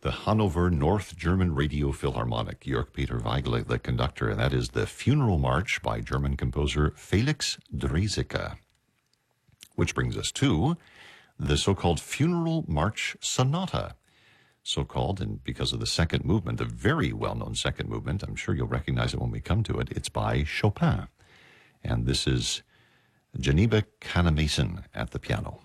the Hanover North German Radio Philharmonic, Georg Peter Weigl, the conductor, and that is the Funeral March by German composer Felix Draeseke. Which brings us to the so-called Funeral March Sonata, so-called, and because of the second movement, the very well-known second movement, I'm sure you'll recognize it when we come to it, it's by Chopin. And this is Geneva Kannemason at the piano.